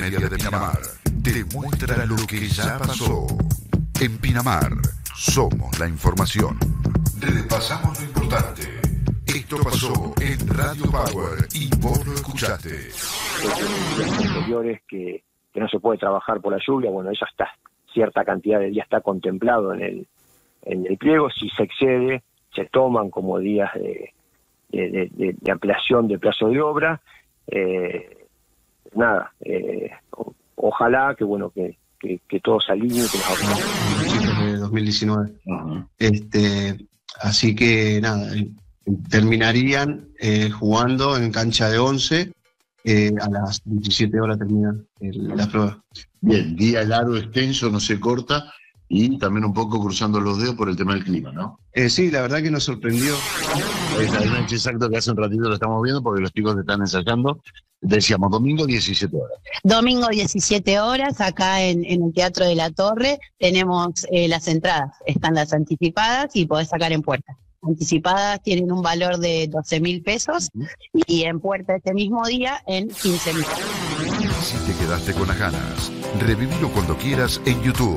Media de Pinamar te muestra lo que ya pasó. En Pinamar somos la información. Repasamos lo importante. Esto pasó en Radio Power y vos lo escuchaste. Anteriores que no se puede trabajar por la lluvia, bueno, eso está, cierta cantidad de días está contemplado en el pliego. Si se excede, se toman como días de ampliación de plazo de obra. Ojalá que bueno que todo se alinee, que nos de 2019. Uh-huh. Así que nada, terminarían jugando en cancha de 11. A las 17 horas termina la prueba. Bien, día largo, extenso, no se corta, y también un poco cruzando los dedos por el tema del clima, ¿no? Sí, la verdad que nos sorprendió. El noche exacto que hace un ratito lo estamos viendo porque los chicos están ensayando. Decíamos, domingo 17 horas. Domingo 17 horas, acá en el Teatro de la Torre, tenemos las entradas. Están las anticipadas y podés sacar en puerta. Anticipadas tienen un valor de 12.000 pesos y en puerta ese mismo día en 15.000. Si te quedaste con las ganas, revivilo cuando quieras en YouTube.